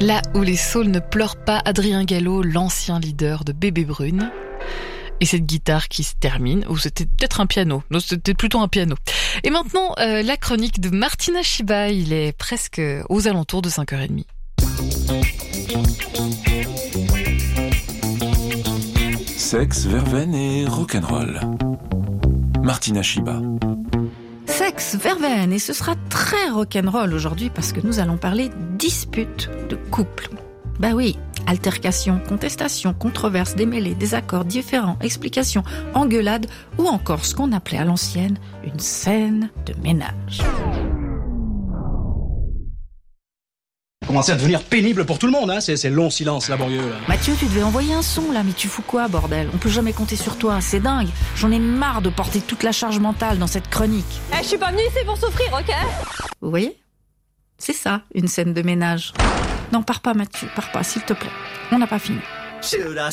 Là où les saules ne pleurent pas, Adrien Gallo, l'ancien leader de Bébé Brune. Et cette guitare qui se termine, ou c'était peut-être un piano. Non, c'était plutôt un piano. Et maintenant, la chronique de Martina Shiba. Il est presque aux alentours de 5h30. Sexe, verveine et rock'n'roll. Martina Shiba. Sexe, verveine, et ce sera très rock'n'roll aujourd'hui parce que nous allons parler dispute de couple. Bah oui, altercation, contestation, controverse, démêlés, désaccords, différends, explications, engueulades ou encore ce qu'on appelait à l'ancienne une scène de ménage. Commencer à devenir pénible pour tout le monde, hein, ces longs silences laborieux là. Mathieu, tu devais envoyer un son là, mais tu fous quoi, bordel? On peut jamais compter sur toi, c'est dingue. J'en ai marre de porter toute la charge mentale dans cette chronique. Je suis pas venue ici pour souffrir, ok? Vous voyez? C'est ça, une scène de ménage. Non, pars pas Mathieu, pars pas, s'il te plaît. On n'a pas fini. Should I